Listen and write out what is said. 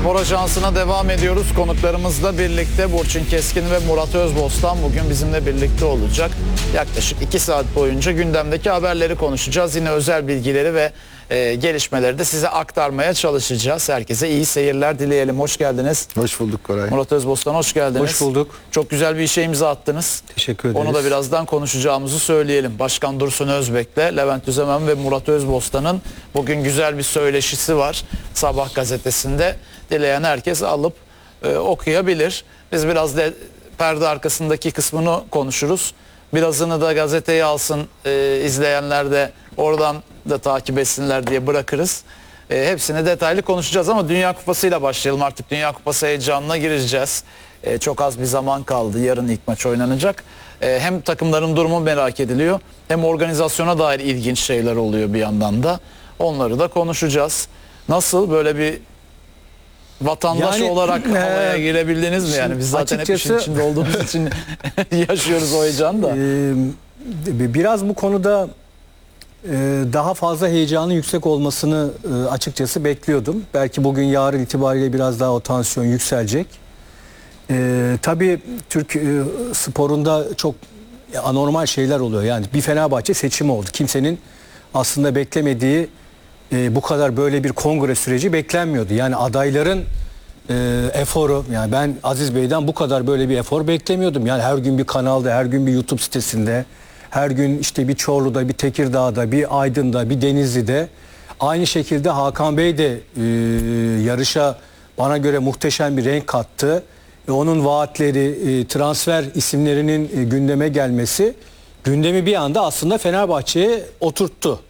Spor Ajansı'na devam ediyoruz. Konuklarımızla birlikte Burçin Keskin ve Murat Özbostan bugün bizimle birlikte olacak. Yaklaşık 2 saat boyunca gündemdeki haberleri konuşacağız. Yine özel bilgileri ve gelişmeleri de size aktarmaya çalışacağız. Herkese iyi seyirler dileyelim. Hoş geldiniz. Hoş bulduk Koray. Murat Özbostan hoş geldiniz. Hoş bulduk. Çok güzel bir işe imza attınız. Teşekkür ederiz. Onu da birazdan konuşacağımızı söyleyelim. Başkan Dursun Özbek'le Levent Üzemen ve Murat Özbostan'ın bugün güzel bir söyleşisi var. Sabah gazetesinde. Dileyen herkes alıp okuyabilir. Biz biraz da perde arkasındaki kısmını konuşuruz. Birazını da gazeteyi alsın, izleyenler de oradan da takip etsinler diye bırakırız. Hepsini detaylı konuşacağız ama Dünya Kupası ile başlayalım. Artık Dünya Kupası heyecanına gireceğiz. Çok az bir zaman kaldı. Yarın ilk maç oynanacak. Hem takımların durumu merak ediliyor, hem organizasyona dair ilginç şeyler oluyor bir yandan da. Onları da konuşacağız. Nasıl, böyle bir vatandaş olarak havaya girebildiniz mi? Yani biz zaten hep işin içinde olduğumuz için yaşıyoruz o heyecanı da. Biraz bu konuda daha fazla heyecanın yüksek olmasını açıkçası bekliyordum. Belki bugün yarın itibariyle biraz daha o tansiyon yükselecek. Tabii Türk sporunda çok anormal şeyler oluyor. Yani bir Fenerbahçe seçimi oldu. Kimsenin aslında beklemediği bu kadar böyle bir kongre süreci beklenmiyordu. Yani adayların eforu, yani ben Aziz Bey'den bu kadar böyle bir efor beklemiyordum. Yani her gün bir kanalda, her gün bir YouTube sitesinde, her gün işte bir Çorlu'da, bir Tekirdağ'da, bir Aydın'da, bir Denizli'de. Aynı şekilde Hakan Bey de yarışa bana göre muhteşem bir renk kattı. Onun vaatleri, transfer isimlerinin gündeme gelmesi gündemi bir anda aslında Fenerbahçe'ye oturttu.